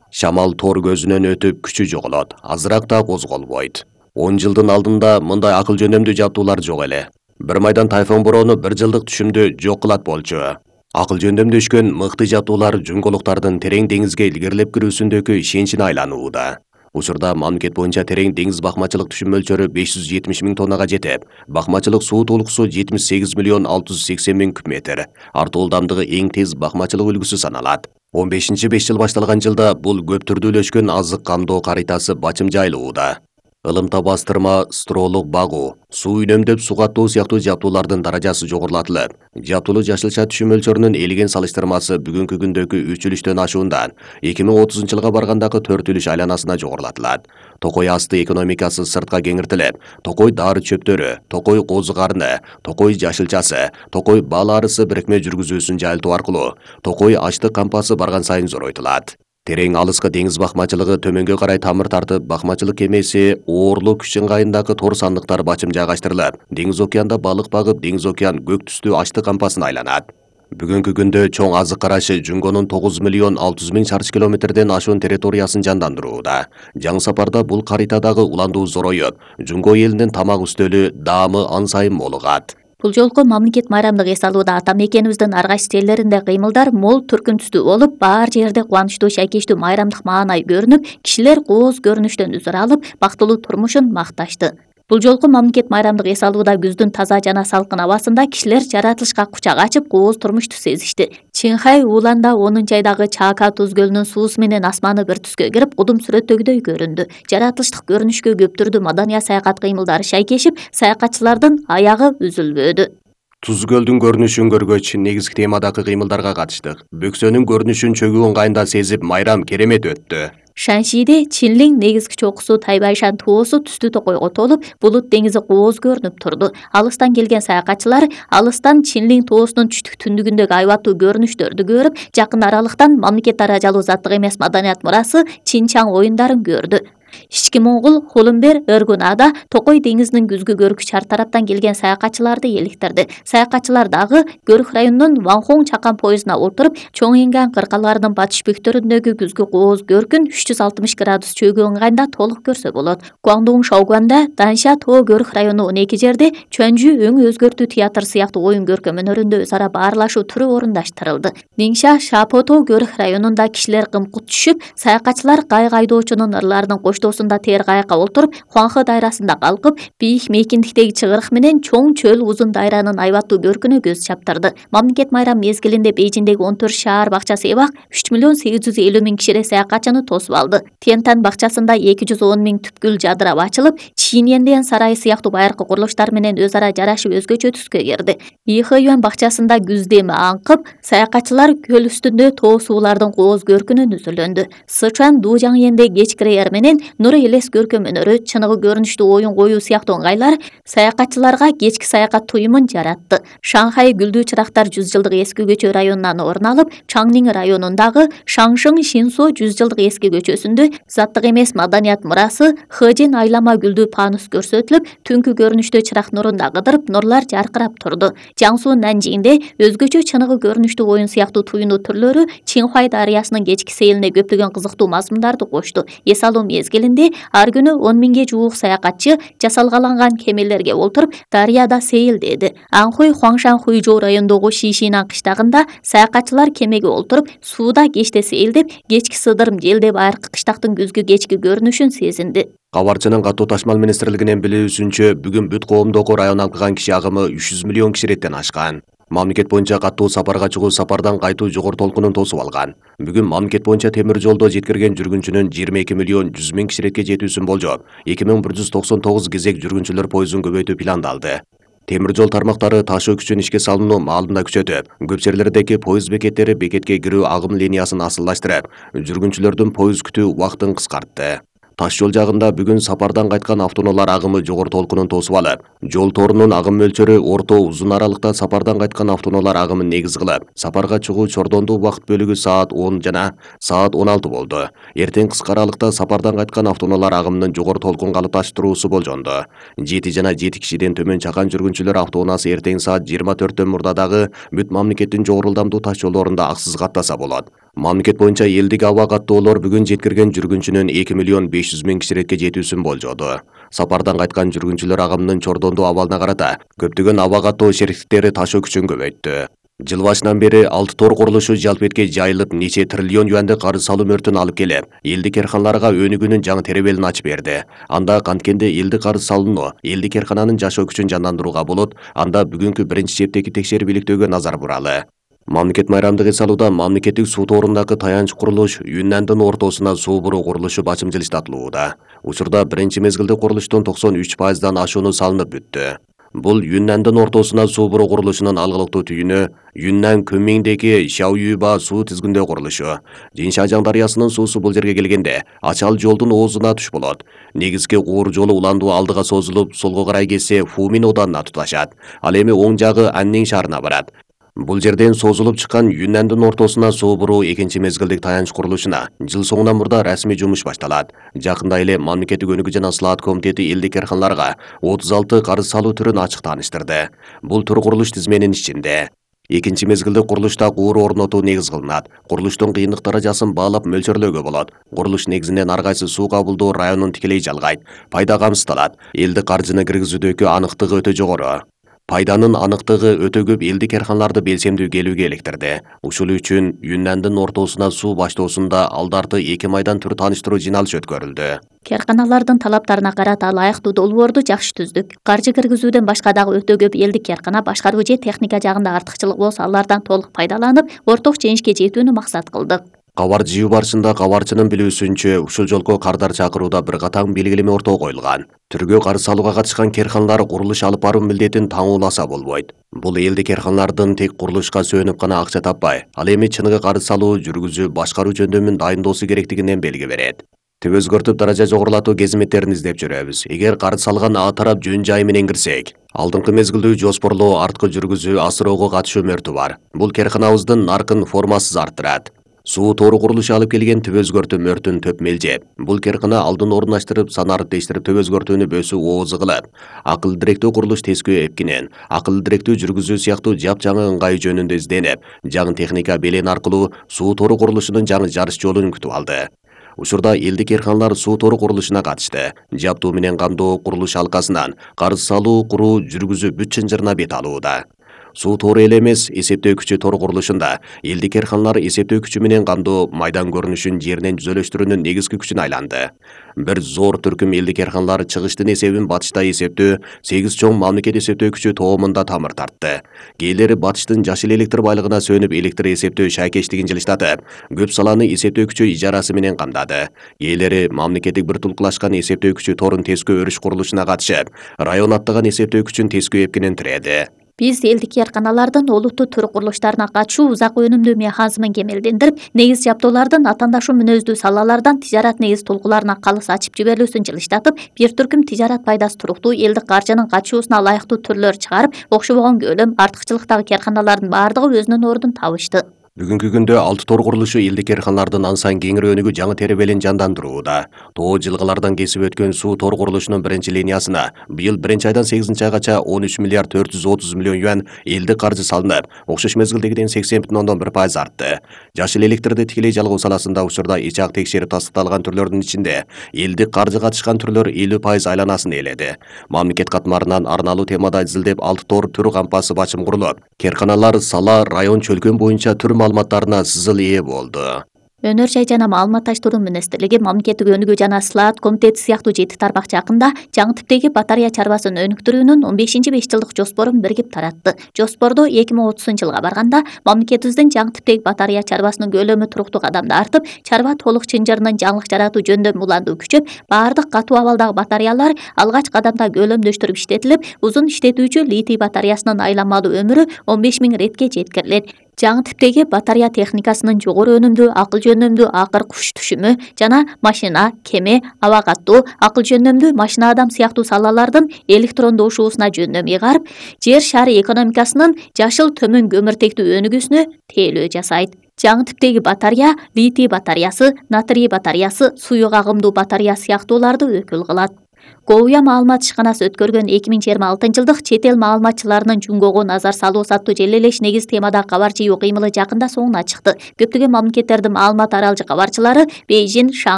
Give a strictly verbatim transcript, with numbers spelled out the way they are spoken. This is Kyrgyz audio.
Шамал тор көзүнөн өтүп күчү жоголот, азыраак да козголбойт. он жылдын алдында мындай акыл жөнөмдүү жабдуулар жок эле. Бир майдан тайфун бороону бир жылдык түшүмдү жок кылат болчу. Акыл жөндөмдөшкөн мыкты жабдуулар жуңголуктардын терең деңизге илгерилеп кирүүсүндөгү ишеничин айланууда. Учурда мамлекет боюнча терең деңиз бакмачылык түшүм мөлчөрү беш жүз жетимиш миң тоннага жетип, бакмачылык суу толугусу жетимиш сегиз миллион алты жүз сексен миң куб метр. Артуу ылдамдыгы эң тез бакмачылык үлгүсү саналат. он бешинчи беш жыл башталган жылда бул көп түрдүүлөшкөн азык камдоо каритасы бачым жайылууда. Ылымта бастырма, стролук багуу, суу үнөмдөп суу каттоо сыяктуу жабдуулардын даражасы жогорулатылып, жабдуулуу жашылча түшүм мөлчөрүнүн элеген салыштырмасы бүгүнкү күндөгү үч үлүштөн ашуундан эки миң отузунчу жылга баргандагы төрт үлүш айланасына жогорулатылат. Токой асты экономикасы сыртка кеңиртилип, токой дары чөптөрү, токой козу карыны, токой жашылчасы, токой бал арысы бирикме жүргүзүүсүн жайылтуу аркылуу токой ачлык кампасы барган сайын зоройтулат. Терең алыскы деңиз бакмачылыгы төмөнгө карай тамыр тартып, бакмачылык кемеси Оорлу күч ыңгайындагы тор сандыктар бачым жайгаштырылып, деңиз океанда балык багып, деңиз океан көк түстүү ачлык кампасын айланат. Бүгүнкү күндө чоң азык карашы Жүнгөнүн тогуз миллион алты жүз миң чарчы километрден ашуун территориясын жандандырууда. Жаңы сапарда бул каритадагы уландуу зороюп, Жүнгө элинин тамак үстөлү даамы ан сайын молугат. Бул жолку мамлекет майрамдык эс алууда ата мекенибиздин ар кайсы жерлеринде кыймылдар мол түркүнтүстүү болуп, баар жерде кубанычтуу шайкештүү майрамдык маанай көрүнүп, кишилер кооз көрүнүштөн үзүр алып, бактылуу турмушун макташты. Бул жолку мамлекет майрамдык эс алууда күздүн таза жана салкын абасында кишилер жаратылышка кучак ачып, кооз турмушту сезишти. Чинхай Уланда онунчу айдагы Чака Туз көлүнүн суусу менен асманы бир түскө кирип, кудум сүрөттөгүдөй көрүндү. Жаратылыштык көрүнүшкө көп түрдүү маданий саякат кыймылдары шайкешип, саякатчылардын аягы үзүлбөдү. Туз көлдүн көрүнүшүн көргөч, негизги темадагы кыймылдарга катыштык. Бөксөнүн көрүнүшүн чөгүү ыңгайында сезип, майрам керемет өттү. Шаншиде Чинлиң негизги чокусу Тайбайшан тоосу түстүү токойго толуп, булут деңизи кооз көрүнүп турду. Алыстан келген саякатчылар алыстан Чинлиң тоосунун түштүк түндүгүндөгү айбаттуу көрүнүштөрдү көрүп, жакын аралыктан мамлекет даражалуу заттык эмес маданият мурасы Чинчаң оюндарын көрдү. Ички Моңгул Холумбер Өргунада Токой деңизинин күзгү көркү чар тараптан келген саякатчыларды эликтирди. Саякатчылар дагы Көрүк районунун Ванхоң чакан поездуна отуруп, Чоң Инган кыркаларынын батыш бөктөрүндөгү күзгү кооз көркүн үч жүз алтымыш градус чөгүү ыңгайында толук көрсө болот. Гуаңдун Шаогуанда Данша Тоо Көрүк району он эки жерде Чөнжү өң өзгөртүү театр сыяктуу оюн көркөм өнөрүндө өз ара баарлашуу түрү орундаштырылды. Ниңша Шапото Көрүк районунда кишилер кымкут түшүп, саякатчылар кайык айдоочунун ырларынын коштоосунда тээр кайыкка отуруп, Хуанхэ дайрасында калкып, бийик мейкиндиктеги чыгырык менен чоң чөл узун дайранын айбаттуу көркүнө көз чаптырды. Мамлекет майрам мезгилинде Бейжиңдеги он төрт шаар бакчасы эбак үч миллион сегиз жүз элүү миң кишире саякатчыны тосуп алды. Тиентан бакчасында эки жүз он миң түп гүл жадырап ачылып, Чиньенден сарайы сыяктуу байыркы курулуштар менен өз ара жарашып өзгөчө түскө кирди. Ихэюан бакчасында күз деми аңкып, саякатчылар көл үстүндө тоо суулардын кооз көркүнөн үзүрлөндү. Сычуан Дужаңьенде кечкирээр менен Нур элес көркөм өнөрү, чыныгы көрүнүштүү оюн коюу сыяктуу ыңгайлар саякатчыларга кечки саякат туюмун жаратты. Шанхай гүлдүү чырактар жүз жылдык эски көчө районунан орун алып, Чаңнин районундагы Шаңшың Шинсо жүз жылдык эски көчөсүндө заттык эмес маданият мурасы Хэжин айлама гүлдүү панус көрсөтүлүп, түнкү көрүнүштө чырак нурунда кыдырып, нурлар жаркырап турду. Жаңсу Нанжиңде өзгөчө чыныгы көрүнүштүү оюн сыяктуу туюнуу түрлөрү Чинхуай дарыясынын кечки сейилине көптөгөн кызыктуу мазмундарды кошту. Эс алуу мезгилинде ар күнү он миңге жуук саякатчы жасалгаланган кемелерге олтуруп, дарыяда сейилдеди. Анхуй Хуаңшан Хуйжоу районундагы Шишинан кыштагында саякатчылар кемеге олтуруп, сууда кечте сейилдеп, кечки сыдырым желде байыркы кыштактын күзгү кечки көрүнүшүн сезинди. Кабарчынын катуу ташмал министрлигинин билүүсүнчө, бүгүн бүт коомдогу район алкыган киши агымы үч жүз миллион киширеттен ашкан. Мамлекет боюнча катуу сапарга чыгуу сапардан кайтуу жогору толкунун тосуп алган. Бүгүн мамлекет боюнча темир жолдо жеткирген жүргүнчүнүн жыйырма эки миллион жүз миң киширетке жетүүсүн болжоп, эки миң бир жүз токсон тогуз кезек жүргүнчүлөр поездун көбөйтүү пландалды. Темир жол тармактары ташуу күчүн ишке салууну маалында күчөтүп, көп жерлердеги поезд бекеттери бекетке кирүү агым линиясын асылдаштырып, жүргүнчүлөрдүн поезд күтүү убактын кыскартты. Таш жол жагында бүгүн сапардан кайткан автоунаалар агымы жогору толкунун тосуп алып, жол торунун агым мөлчөрү орто узун аралыкта сапардан кайткан автоунаалар агымын негиз кылып, сапарга чыгуу чордондуу убакыт бөлүгү саат он жана саат он алты болду. Эртең кыска аралыкта сапардан кайткан автоунаалар агымынын жогору толкун калыпташтыруусу болжонду. жети жана жети кишиден төмөн чакан жүргүнчүлөр автоунаасы эртең саат жыйырма төрттөн мурда дагы бүт мамлекеттин жогору ылдамдуу таш жолдорунда аксыз каттаса болот. Мамлекет боюнча элдик аба каттоолор бүгүн жеткирген жүргүнчүнүн эки миллион беш жүз миң киширетке жетүүсүн болжоду. Сапардан кайткан жүргүнчүлөр агымынын чордондуу абалына карата көптөгөн аба каттоо шериктиктери ташуу күчүн көбөйттү. Жыл башынан бери алты тор курулушу жалпетке жайылып нече триллион юанды карыз салуу мөртүн алып келип, элдик эрканларга өнүгүүнүн жаңы теребелин ачып берди. Анда канткенде элдик карыз салууну, элдик эркананын жашоо күчүн жандандырууга болот, анда бүгүнкү биринчи чептеги текшерип иликтөөгө назар буралы. Мамлекет майрамдык эс алууда мамлекеттик суу торундагы таянч курулуш Юннандын ортосуна суу буруу курулушу бачым жылыштатылууда. Учурда биринчи мезгилде курулуштун токсон үч пайыздан ашууну салынып бүттү. Бул Юннандын ортосуна суу буруу курулушунун алгылыктуу түйүнү Юннан Күмиңдеги Шаоюба суу тизгиндөө курулушу. Жиншажаң дарыясынын суусу бул жерге келгенде ачал жолдун оозуна туш болот. Негизги куур жолу уландуу алдыга созулуп, солго карай кетсе Фумин оданына туташат. Ал эми оң жагы Аннин шаарына барат. Бул жерден созулуп чыккан Юннандын ортосуна суу буруу экинчи мезгилдик таянч курулушуна жыл соңунан мурда расмий жумуш башталат. Жакында эле Мамлекеттик өнүгүү жана слаат комитети элдик эрканларга отуз алты карыз салуу түрүн ачык тааныштырды. Бул тур курулуш тизменин ичинде. Экинчи мезгилде курулушта куур орнотуу негиз кылынат. Курулуштун кыйындык даражасын баалап мөлчөрлөөгө болот. Курулуш негизинен ар кайсы суу кабылдоо районун тикелей жалгайт. Пайда камсыздалат. Элдик каржыны киргизүүдөгү аныктыгы өтө жогору. Пайданын аныктыгы өтө көп элдик эрканларды белсемдүү келүүгө электирди. Ушул үчүн Юннандын ортосуна суу баштоосунда алдарты эки майдан түр тааныштыруу жыйналыш өткөрүлдү. Керканалардын талаптарына карата ылайыктуу долбоорду жакшы түздүк. Каржы киргизүүдөн башка дагы өтө көп элдик эркана башкаруу же техника жагында артыкчылык болсо алардан толук пайдаланып, орток жеңишке жетүүнү максат кылдык. Кабар жыйуу барышында кабарчынын билүүсүнчө ушул жолку кардар чакырууда бир катар белгилеме ортого коюлган. Түргө карыз салууга катышкан керканлар курулуш алып баруу милдетин таңууласа болбойт. Бул элдик эрканлардын тек курулушка сүйөнүп гана акча таппай, ал эми чыныгы карыз салуу, жүргүзүү, башкаруу жөндөмүн дайындоосу керектигинен белги берет. Түп өзгөртүп даража жогорулатуу кезиметтерин издеп жүрөбүз. Эгер карыз салган А тарап жөн жайы менен кирсек, алдыңкы мезгилдүү жоспорлоо, арткы жүргүзүү, асыроого катышуу мөртү бар. Бул керканабыздын наркын формасыз арттырат. Суу тору курулушу алып келген түп өзгөртүү мөртүн төп мелжеп. Бул керкана алдын орундаштырып, санарып тештирип төп өзгөртүүнү бөсүү оозу кылып, акыл директүү курулуш тескөө эпкинен, акыл директүү жүргүзүү сыяктуу жапжаңы ыңгайы жөнүндө изденип, жаңы техника белен аркылуу суу тору курулушунун жаңы жарыш жолун күтүп алды. Учурда элдик эрканлар суу тору курулушуна катышты. Жаптуу менен камдоо курулуш алкасынан карыз салуу, куруу, жүргүзүү бүт чынжырына бет алууда. Суу тору эле эмес, эсептөө күчү тор курулушунда элдик эрканлар эсептөө күчү менен камдоо майдан көрүнүшүн жеринен жүзөлөштүрүүнүн негизги күчүнө айланды. Бир зор түркүм элдик эрканлар чыгыштын эсебин батышта эсептөө, сегиз чоң мамлекет эсептөө күчү тоомунда тамыр тартты. Кээлери батыштын жашыл электр байлыгына сөнүп электр эсептөө шайкештигин жылыштатып, көп саланы эсептөө күчү ижарасы менен камдады. Кээлери мамлекеттик бир тулкулашкан эсептөө күчү торун тескөө өрүш курулушуна катышып, район аттаган эсептөө күчүн тескөө эпкинен тиреді. Биз элдик эрканалардын олуттуу түр курулуштарына катышуу узак өнүмдүү механизмин кемелдендирип, негиз жабдуулардын атаандашуу мүнөздүү салалардан тижарат негиз толкуларына калыс ачып жиберилүүсүн жылыштатып, бир түркүм тижарат пайдасы туруктуу элдик каржынын катышуусуна ылайыктуу түрлөр чыгарып, окшобогон көлөм, артыкчылыктагы керканалардын баардыгы өзүнүн ордун табышты. Бүгүнкү күндө алты тор курулушу элдик эрканлардын ансайын кеңири өнүгүү жаңы теребелин жандандырууда. Тоо жылгалардан кесип өткөн суу тор курулушунун биринчи линиясына быйыл биринчи айдан сегизинчи айгача он үч миллиард төрт жүз отуз миллион юан элдик каржы салынып, окшош мезгилдегиден сексен бүтүн ондон бир пайыз артты. Жашыл электрди тикелей жалгоо саласында учурда ичак текшерип тастыкталган түрлөрдүн ичинде элдик каржы катышкан түрлөр элүү пайыз айланасын ээледи. Мамлекет катмарынан арналуу темада изилдеп алты тор түр кампасы бачым курулуп, керканалар сала район чөлкөн боюнча түр маалыматтарына сызыл ээ болду. Өнөр жай жана маалыматташтыруу министрлиги Мамлекеттик өнүгүү жана слаат комитети сыяктуу жети тармак жакында жаңы типтеги батарея чарбасын өнүктүрүүнүн он бешинчи беш жылдык жоспорун биригип таратты. Жоспордо эки миң отузунчу жылга барганда мамлекетибиздин жаңы типтеги батарея чарбасынын көлөмү туруктуу кадамда артып, чарба толук чынжырынын жаңылык жаратуу жөндөмү уландуу күчөп, баардык катуу абалдагы батареялар алгач кадамда көлөмдөштүрүп иштетилип, узун иштетүүчү литий батареясынын айланмалуу өмүрү он беш миң ретке жеткирилет. Жаңы типтеги батарея техникасынын жогору өнүмдүү, акыл жөндөмдүү акыр куш түшүмү жана машина, кеме, аба каттоо, акыл жөндөмдүү машина адам сыяктуу салалардын электрондошуусуна жөндөм ыйгарып, жер шары экономикасынын жашыл төмөн көмүртектүү өнүгүүсүнө тейлөө жасайт. Жаңы типтеги батарея литий батареясы, натрий батареясы, суюк агымдуу батарея сыяктууларды өкүл кылат. Говия маалымат ишканасы өткөргөн эки миң жыйырма алтынчы жылдык чет эл маалыматчыларынын жумгого назар салуу саттуу желелеш негиз темада кабар жыйуу кыймылы жакында соңуна чыкты. Көптөгөн мамлекеттердин маалымат аралжы кабарчылары Бейжин,